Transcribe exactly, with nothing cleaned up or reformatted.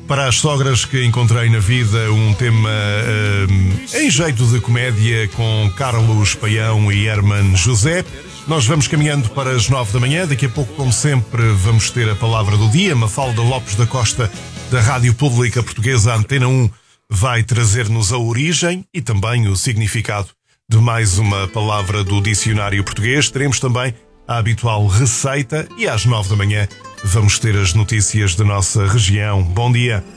Para as sogras que encontrei na vida, um tema uh, em jeito de comédia com Carlos Paião e Herman José. Nós vamos caminhando para as nove da manhã. Daqui a pouco, como sempre, vamos ter a palavra do dia. Mafalda Lopes da Costa, da Rádio Pública Portuguesa Antena um, vai trazer-nos a origem e também o significado de mais uma palavra do dicionário português. Teremos também a habitual receita e às nove da manhã vamos ter as notícias da nossa região. Bom dia.